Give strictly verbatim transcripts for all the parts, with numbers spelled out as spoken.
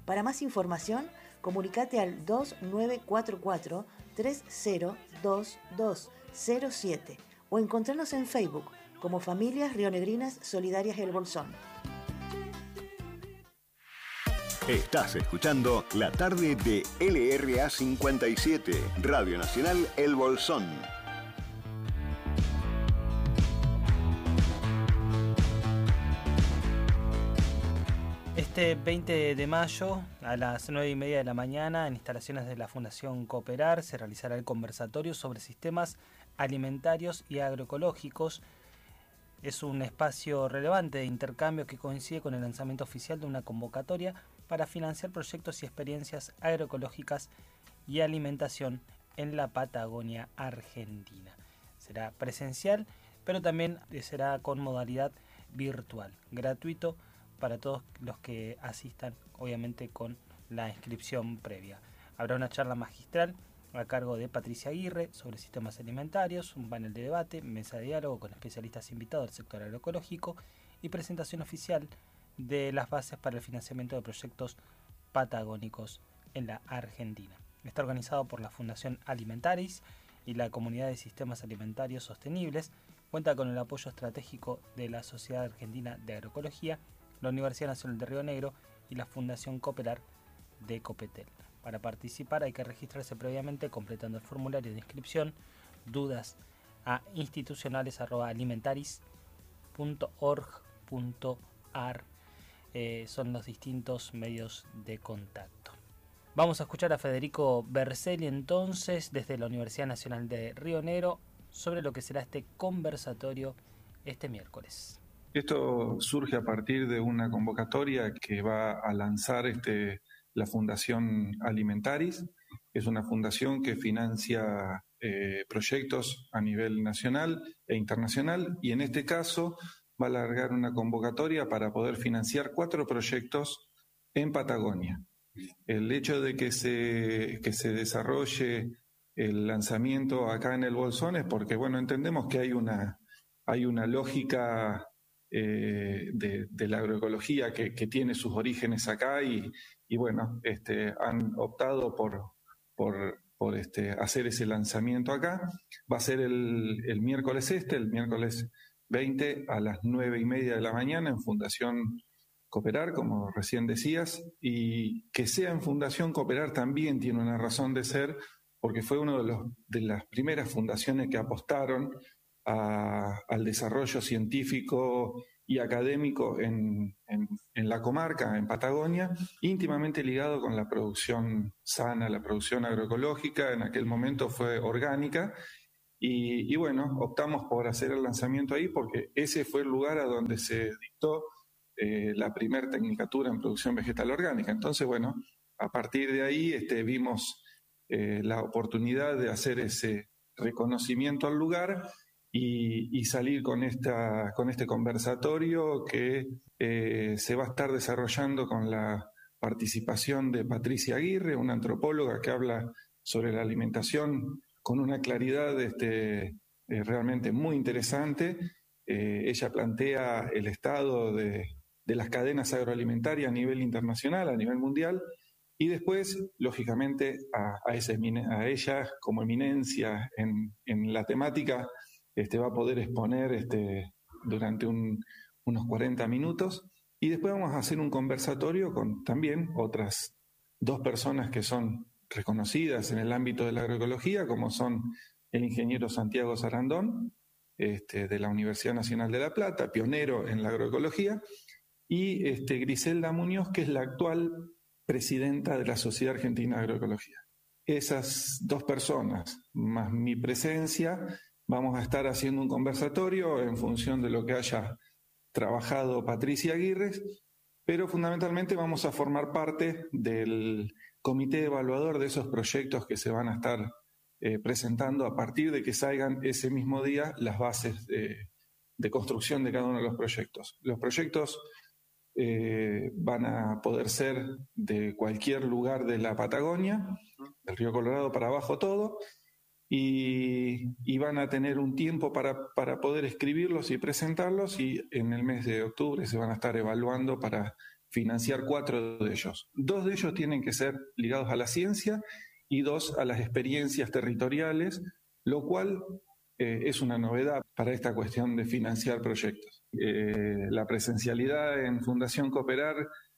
Para más información, comunicate al dos nueve cuatro cuatro, tres cero dos dos cero siete o encontrarnos en Facebook como Familias Rionegrinas Solidarias El Bolsón. Estás escuchando La Tarde de L R A cincuenta y siete, Radio Nacional El Bolsón. Este veinte de mayo, a las nueve y media de la mañana, en instalaciones de la Fundación Cooperar, se realizará el conversatorio sobre sistemas alimentarios y agroecológicos. Es un espacio relevante de intercambio que coincide con el lanzamiento oficial de una convocatoria para financiar proyectos y experiencias agroecológicas y alimentación en la Patagonia Argentina. Será presencial, pero también será con modalidad virtual, gratuito para todos los que asistan, obviamente con la inscripción previa. Habrá una charla magistral a cargo de Patricia Aguirre sobre sistemas alimentarios, un panel de debate, mesa de diálogo con especialistas invitados del sector agroecológico y presentación oficial de las bases para el financiamiento de proyectos patagónicos en la Argentina. Está organizado por la Fundación Alimentaris y la Comunidad de Sistemas Alimentarios Sostenibles. Cuenta con el apoyo estratégico de la Sociedad Argentina de Agroecología, la Universidad Nacional de Río Negro y la Fundación Cooperar de Copetel. Para participar hay que registrarse previamente completando el formulario de inscripción. Dudas a institucionales arroba alimentaris punto org punto ar eh, son los distintos medios de contacto. Vamos a escuchar a Federico Berselli entonces desde la Universidad Nacional de Río Negro sobre lo que será este conversatorio este miércoles. Esto surge a partir de una convocatoria que va a lanzar este, la Fundación Alimentaris. Es una fundación que financia eh, proyectos a nivel nacional e internacional y en este caso va a largar una convocatoria para poder financiar cuatro proyectos en Patagonia. El hecho de que se, que se desarrolle el lanzamiento acá en el Bolsón es porque, bueno, entendemos que hay una, hay una lógica Eh, de, de la agroecología que, que tiene sus orígenes acá y, y bueno, este, han optado por, por, por este, hacer ese lanzamiento acá. Va a ser el, el miércoles este, el miércoles veinte a las nueve y media de la mañana en Fundación Cooperar, como recién decías, y que sea en Fundación Cooperar también tiene una razón de ser porque fue una de, los, de las primeras fundaciones que apostaron A, al desarrollo científico y académico en, en, en la comarca, en Patagonia, íntimamente ligado con la producción sana, la producción agroecológica, en aquel momento fue orgánica, y, y bueno, optamos por hacer el lanzamiento ahí porque ese fue el lugar a donde se dictó eh, la primer tecnicatura en producción vegetal orgánica. Entonces, bueno, a partir de ahí este, vimos eh, la oportunidad de hacer ese reconocimiento al lugar Y, y salir con esta con este conversatorio que eh, se va a estar desarrollando con la participación de Patricia Aguirre, una antropóloga que habla sobre la alimentación con una claridad este, eh, realmente muy interesante. Eh, ella plantea el estado de, de las cadenas agroalimentarias a nivel internacional, a nivel mundial, y después, lógicamente, a, a, esa, a ella como eminencia en, en la temática, Este, va a poder exponer este, durante un, unos cuarenta minutos y después vamos a hacer un conversatorio con también otras dos personas que son reconocidas en el ámbito de la agroecología, como son el ingeniero Santiago Sarandón, este, de la Universidad Nacional de La Plata, pionero en la agroecología, y este, Griselda Muñoz, que es la actual presidenta de la Sociedad Argentina de Agroecología. Esas dos personas, más mi presencia, vamos a estar haciendo un conversatorio en función de lo que haya trabajado Patricia Aguirre, pero fundamentalmente vamos a formar parte del comité evaluador de esos proyectos que se van a estar eh, presentando a partir de que salgan ese mismo día las bases de, de construcción de cada uno de los proyectos. Los proyectos eh, van a poder ser de cualquier lugar de la Patagonia, del río Colorado para abajo todo, Y, y van a tener un tiempo para, para poder escribirlos y presentarlos y en el mes de octubre se van a estar evaluando para financiar cuatro de ellos. Dos de ellos tienen que ser ligados a la ciencia y dos a las experiencias territoriales, lo cual eh, es una novedad para esta cuestión de financiar proyectos. Eh, la presencialidad en Fundación Cooperar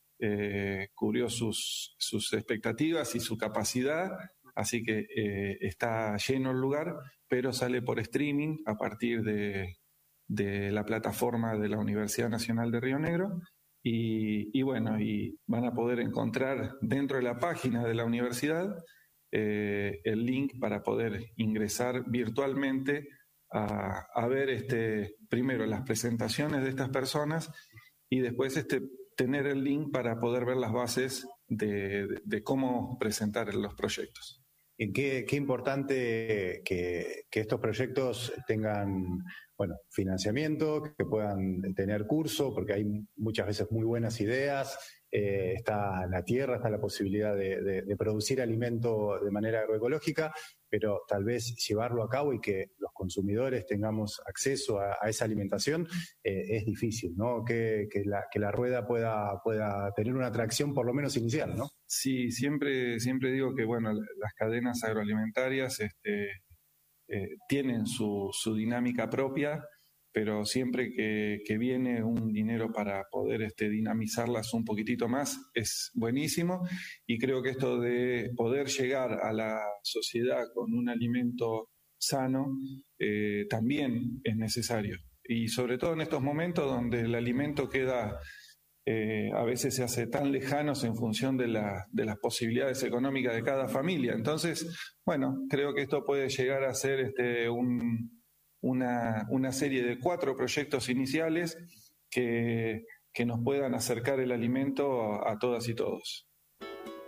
eh, cubrió sus, sus expectativas y su capacidad, así que eh, está lleno el lugar, pero sale por streaming a partir de, de la plataforma de la Universidad Nacional de Río Negro. Y, y bueno, y van a poder encontrar dentro de la página de la universidad eh, el link para poder ingresar virtualmente a, a ver este, primero las presentaciones de estas personas y después este, tener el link para poder ver las bases de, de, de cómo presentar los proyectos. Qué, qué importante que, que estos proyectos tengan, bueno, financiamiento, que puedan tener curso, porque hay muchas veces muy buenas ideas, eh, está la tierra, está la posibilidad de, de, de producir alimento de manera agroecológica, pero tal vez llevarlo a cabo y que los consumidores tengamos acceso a, a esa alimentación eh, es difícil, ¿no? Que, que, la, que la rueda pueda, pueda tener una atracción por lo menos inicial, ¿no? Sí, siempre, siempre digo que, bueno, las cadenas agroalimentarias este, eh, tienen su, su dinámica propia, pero siempre que, que viene un dinero para poder este, dinamizarlas un poquitito más es buenísimo, y creo que esto de poder llegar a la sociedad con un alimento sano eh, también es necesario, y sobre todo en estos momentos donde el alimento queda eh, a veces se hace tan lejanos en función de, la, de las posibilidades económicas de cada familia. Entonces, bueno, creo que esto puede llegar a ser este, un Una, una serie de cuatro proyectos iniciales que, que nos puedan acercar el alimento a, a todas y todos.